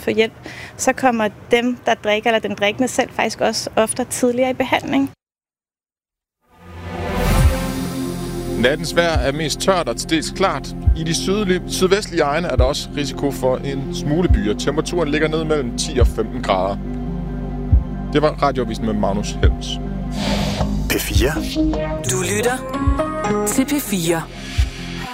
at få hjælp, så kommer dem, der drikker, eller den drikkende selv, faktisk også ofte tidligere i behandling. Nattens vejr er mest tørt og til dels klart. I de sydvestlige egne er der også risiko for en smule byer. Temperaturen ligger ned mellem 10 og 15 grader. Det var Radioavisen med Magnus Helms. P4. Du lytter til P4.